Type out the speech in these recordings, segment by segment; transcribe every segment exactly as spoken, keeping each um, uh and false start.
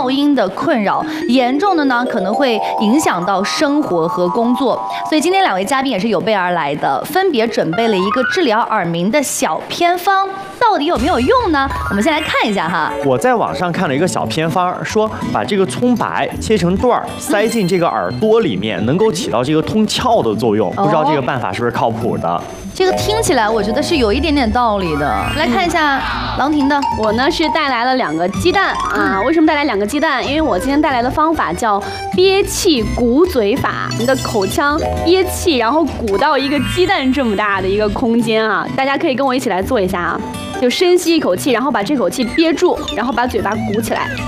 噪音的困扰，严重的呢可能会影响到生活和工作。所以今天两位嘉宾也是有备而来的，分别准备了一个治疗耳鸣的小偏方，到底有没有用呢？我们先来看一下哈。 我在网上看了一个小偏方，说把这个葱白切成段儿，塞进这个耳朵里面，能够起到这个通窍的作用。不知道这个办法是不是靠谱的？ 这个听起来我觉得是有一点点道理的。来看一下郎婷的， 我呢是带来了两个鸡蛋啊。为什么带来两个鸡蛋？因为我今天带来的方法叫憋气鼓嘴法。你的口腔憋气，然后鼓到一个鸡蛋这么大的一个空间啊，大家可以跟我一起来做一下啊。就深吸一口气，然后把这口气憋住，然后把嘴巴鼓起来。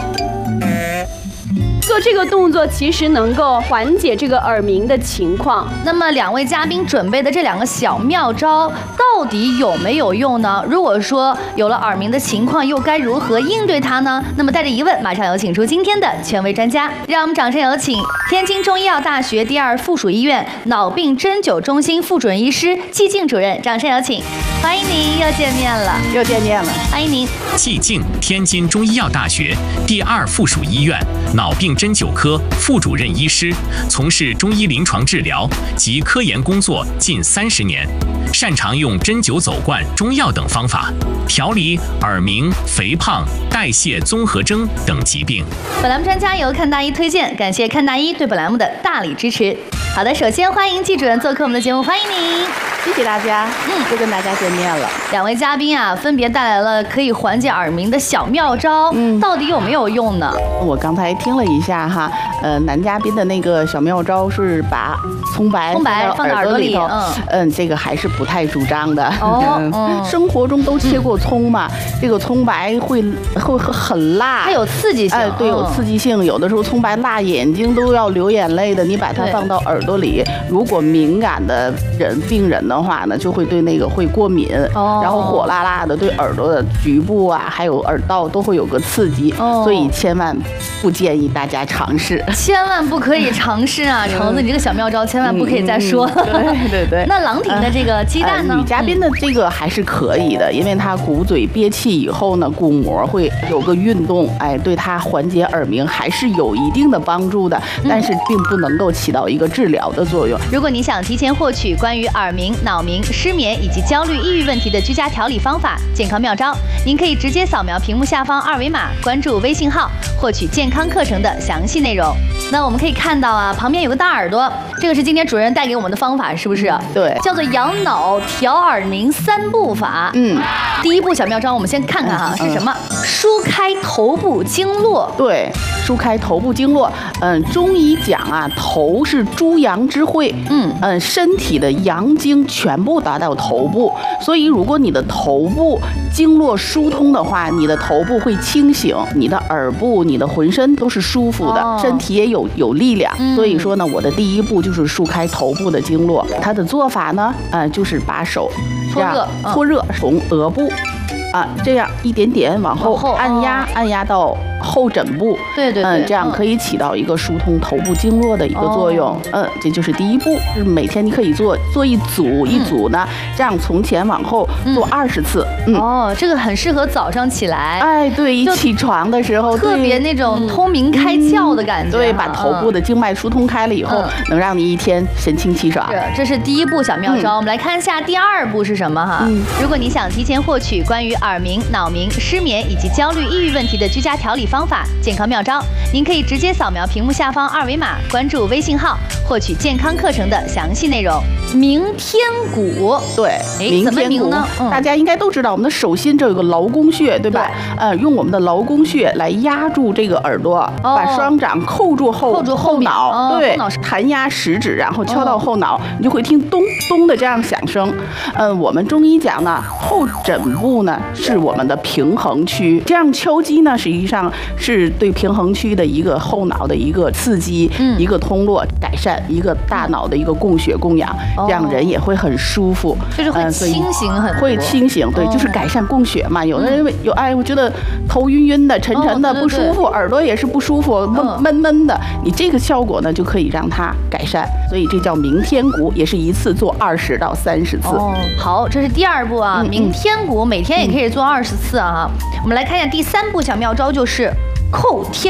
做这个动作其实能够缓解这个耳鸣的情况。 那么两位嘉宾准备的这两个小妙招到底有没有用呢？如果说有了耳鸣的情况，又该如何应对它呢？那么带着疑问，马上有请出今天的权威专家，让我们掌声有请天津中医药大学第二附属医院脑病针灸中心副主任医师季静主任，掌声有请，欢迎您，又见面了， 又见面了， 欢迎您。 季静，天津中医药大学第二附属医院脑病针灸科副主任医师，从事中医临床治疗及科研工作近三十年，擅长用针灸走罐、中药等方法调理耳鸣、肥胖、代谢综合征等疾病。 本栏目专家由看大医推荐，感谢看大医对本栏目的大力支持。好的，首先欢迎季主任做客我们的节目，欢迎您， 谢谢大家。嗯，又跟大家见面了。 两位嘉宾啊，分别带来了可以缓解耳鸣的小妙招，嗯，到底有没有用呢？ 我刚才听了一下哈，呃，男嘉宾的那个小妙招是把葱白葱白放到耳朵里头， 嗯嗯，这个还是不太主张的。 哦， 嗯，生活中都切过葱嘛，嗯、这个葱白会会很辣， 它有刺激性， 哎，对，有刺激性，有的时候葱白辣眼睛都要流眼泪的。你把它放到耳朵里，如果敏感的人病人的话呢，就会对那个会过敏，哦，然后火辣辣的，对耳朵的局部啊，还有耳道都会有个刺激，哦，所以千万不建议大家尝试， 千万不可以尝试啊！橙子，你这个小妙招千万不可以再说了。 嗯嗯、对对对。 那郎婷的这个鸡蛋呢？ 呃、女嘉宾的这个还是可以的，因为她鼓嘴憋气以后呢，鼓膜会有个运动，哎，对她缓解耳鸣还是有一定的帮助的，但是并不能够起到一个治疗的作用。 如果你想提前获取关于耳鸣、脑鸣、失眠以及焦虑、抑郁问题的居家调理方法、健康妙招，您可以直接扫描屏幕下方二维码，关注微信号，获取健康课程的详细内容。那我们可以看到啊，旁边有个大耳朵，这个是今天主任带给我们的方法，是不是？ 对， 叫做养脑调耳鸣三步法。嗯，第一步小妙招，我们先看看哈，嗯、是什么？疏开头部经络。 对，疏开头部经络。嗯，中医讲啊，头是诸阳之会。嗯嗯，身体的阳经全部达到头部，所以如果你的头部经络疏通的话，你的头部会清醒，你的耳部、你的浑身都是舒服的，哦、身体也有有力量。嗯、所以说呢，我的第一步就是疏开头部的经络。它的做法呢，呃，就是把手搓热， 搓热从额部啊，这样一点点往后按压，按压到后枕部， 对对对， 嗯，这样可以起到一个疏通头部经络的一个作用。哦、嗯，这就是第一步，就是每天你可以做做一组一组呢，嗯、这样从前往后做二十次。 嗯，哦，这个很适合早上起来。 哎，对，一起床的时候， 特别那种通明开窍的感觉。 嗯、对，把头部的经脉疏通开了以后，嗯、能让你一天神清气爽。 是，这是第一步小妙招。嗯、我们来看一下第二步是什么哈。嗯，如果你想提前获取关于耳鸣、脑鸣、失眠以及焦虑、抑郁问题的居家调理方法、健康妙招，您可以直接扫描屏幕下方二维码，关注微信号，获取健康课程的详细内容。鸣天鼓， 对，鸣怎么鸣呢？ 嗯、大家应该都知道，我们的手心这有个劳宫穴，对吧？对呃，用我们的劳宫穴来压住这个耳朵，哦、把双掌扣住后扣住后脑， 哦、 对， 后脑弹压食指，然后敲到后脑，哦、你就会听咚咚的这样响声。嗯、呃，我们中医讲呢，后枕部呢是我们的平衡区，这样敲击呢，实际上是对平衡区的一个后脑的一个刺激，嗯、一个通络改善，一个大脑的一个供血供氧，哦、这样人也会很舒服， 就是会清醒很多， 呃、会清醒，对，哦、就是改善供血嘛。有的人有哎，我觉得头晕晕的、沉沉的、哦、对对对不舒服，耳朵也是不舒服，闷闷闷的，你这个效果呢就可以让它改善，所以这叫鸣天鼓，也是一次做二十到三十次。 哦，好，这是第二步啊，鸣、嗯、天鼓每天也可以做二十次啊。嗯、我们来看一下第三步小妙招，就是扣天。